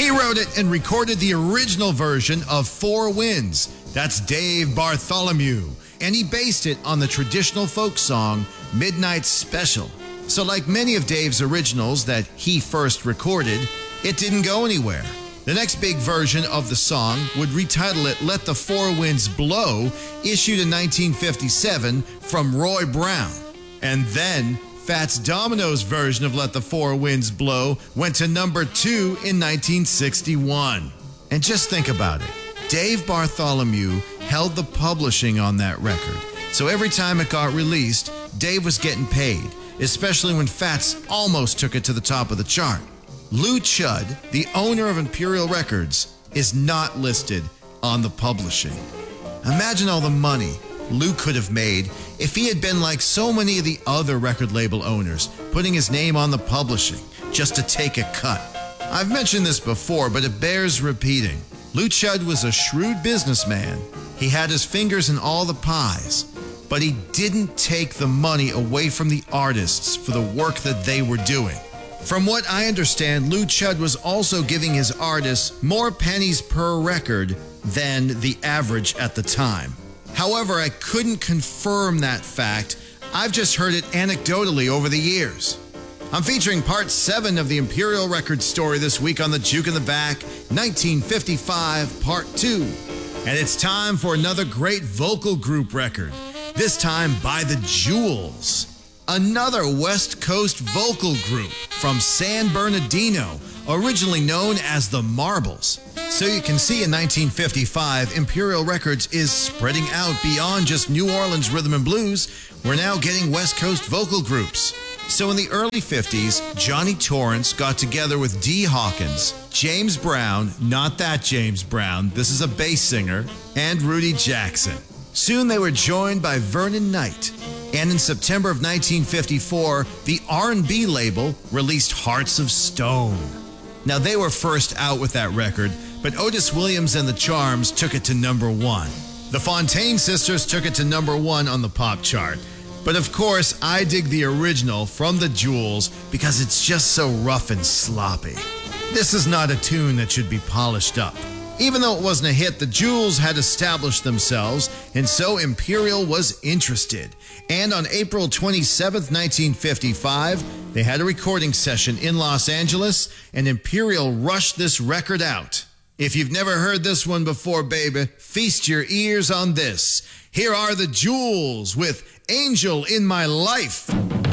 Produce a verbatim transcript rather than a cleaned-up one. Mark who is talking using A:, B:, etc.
A: He wrote it and recorded the original version of Four Winds. That's Dave Bartholomew. And he based it on the traditional folk song Midnight Special. So like many of Dave's originals that he first recorded, it didn't go anywhere. The next big version of the song would retitle it Let the Four Winds Blow, issued in nineteen fifty-seven from Roy Brown. And then Fats Domino's version of Let the Four Winds Blow went to number two in nineteen sixty-one. And just think about it. Dave Bartholomew held the publishing on that record. So every time it got released, Dave was getting paid, especially when Fats almost took it to the top of the chart. Lou Chudd, the owner of Imperial Records, is not listed on the publishing. Imagine all the money Lou could have made if he had been like so many of the other record label owners, putting his name on the publishing just to take a cut. I've mentioned this before, but it bears repeating. Lou Chudd was a shrewd businessman. He had his fingers in all the pies, but he didn't take the money away from the artists for the work that they were doing. From what I understand, Lou Chudd was also giving his artists more pennies per record than the average at the time. However, I couldn't confirm that fact. I've just heard it anecdotally over the years. I'm featuring part seven of the Imperial Records story this week on the Juke in the Back, nineteen fifty-five, part two. And it's time for another great vocal group record, this time by the Jewels. Another West Coast vocal group from San Bernardino, originally known as the Marbles. So you can see in nineteen fifty-five, Imperial Records is spreading out beyond just New Orleans rhythm and blues. We're now getting West Coast vocal groups. So in the early fifties, Johnny Torrance got together with Dee Hawkins, James Brown, not that James Brown, this is a bass singer, and Rudy Jackson. Soon they were joined by Vernon Knight. And in September of nineteen fifty-four, the R and B label released Hearts of Stone. Now, they were first out with that record, but Otis Williams and the Charms took it to number one. The Fontaine Sisters took it to number one on the pop chart. But of course, I dig the original from the Jewels because it's just so rough and sloppy. This is not a tune that should be polished up. Even though it wasn't a hit, the Jewels had established themselves, and so Imperial was interested. And on April twenty-seventh, nineteen fifty-five, they had a recording session in Los Angeles, and Imperial rushed this record out. If you've never heard this one before, baby, feast your ears on this. Here are the Jewels with Angel in My Life.